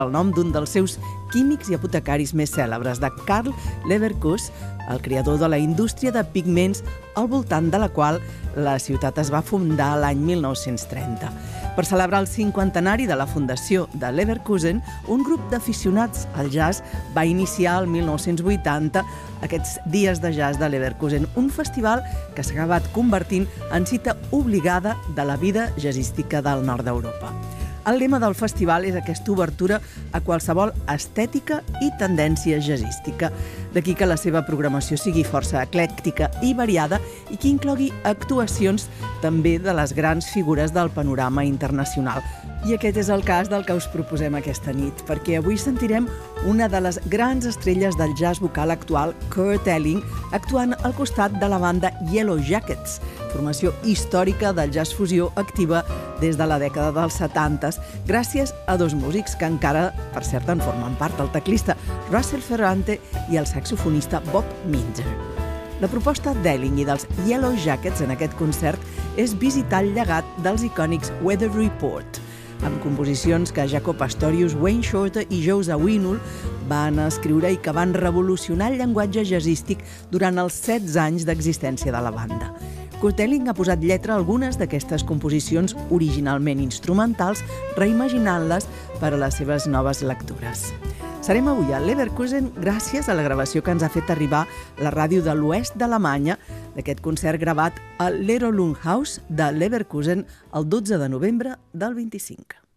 el nom d'un dels seus químics i apotecaris més cèlebres, de Karl Leverkus, el creador de la indústria de pigments al voltant de la qual la ciutat es va fundar l'any 1930. Per celebrar el 50enari de la fundació de Leverkusen, un grup d'aficionats al jazz va iniciar el 1980 aquests Dies de Jazz de Leverkusen, un festival que s'ha acabat convertint en cita obligada de la vida jazzística del nord d'Europa. El lema del festival és aquesta obertura a qualsevol estètica i tendència jazzística. D'aquí que la seva programació sigui força eclèctica i variada i que inclogui actuacions també de les grans figures del panorama internacional. I aquest és el cas del que us proposem aquesta nit, perquè avui sentirem una de les grans estrelles del jazz vocal actual, Kurt Elling, actuant al costat de la banda Yellow Jackets, formació històrica del jazz fusió activa des de la dècada dels 70, gràcies a dos músics que encara, per cert, en formen part, el teclista Russell Ferrante i el saxofonista Bob Minzer. La proposta d'Elling i dels Yellow Jackets en aquest concert és visitar el llegat dels icònics Weather Report, amb composicions que Jaco Pastorius, Wayne Shorter i Joe Zawinul van escriure i que van revolucionar el llenguatge jazzístic durant els 16 anys d'existència de la banda. Kurt Elling ha posat lletra a algunes d'aquestes composicions originalment instrumentals, reimaginant-les per a les seves noves lectures. Serem avui a Leverkusen gràcies a la gravació que ens ha fet arribar la ràdio de l'oest d'Alemanya d'aquest concert gravat a l'Ero Lunghaus de Leverkusen el 12 de novembre del 25.